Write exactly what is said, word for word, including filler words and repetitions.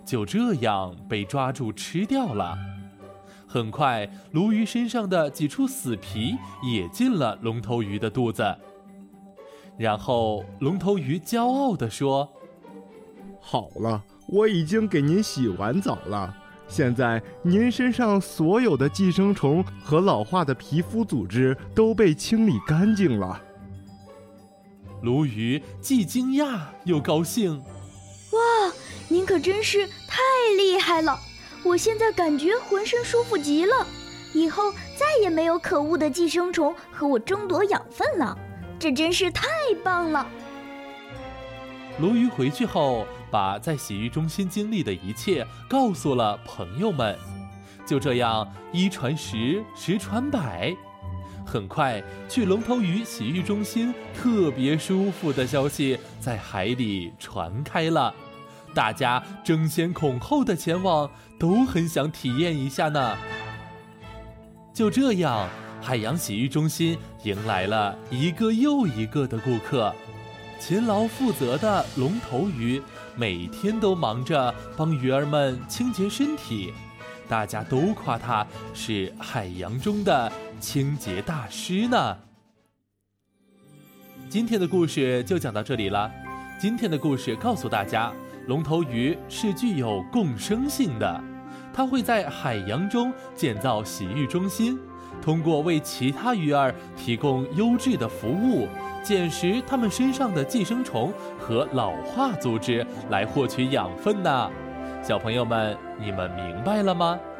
就这样被抓住吃掉了。很快，鲈鱼身上的几处死皮也进了龙头鱼的肚子。然后龙头鱼骄傲地说： 好了，我已经给您洗完澡了，现在您身上所有的寄生虫和老化的皮肤组织都被清理干净了。 鲈鱼既惊讶又高兴： 哇，您可真是太厉害了，我现在感觉浑身舒服极了，以后再也没有可恶的寄生虫和我争夺养分了，这真是太棒了。 鲈鱼回去后，把在洗浴中心经历的一切告诉了朋友们。就这样，一传十，十传百，很快，去龙头鱼洗浴中心特别舒服的消息在海里传开了，大家争先恐后的前往，都很想体验一下呢。就这样，海洋洗浴中心迎来了一个又一个的顾客。勤劳负责的龙头鱼每天都忙着帮鱼儿们清洁身体，大家都夸他是海洋中的清洁大师呢。今天的故事就讲到这里了。今天的故事告诉大家，龙头鱼是具有共生性的，它会在海洋中建造洗浴中心，通过为其他鱼儿提供优质的服务，捡食它们身上的寄生虫和老化组织来获取养分呢。小朋友们，你们明白了吗？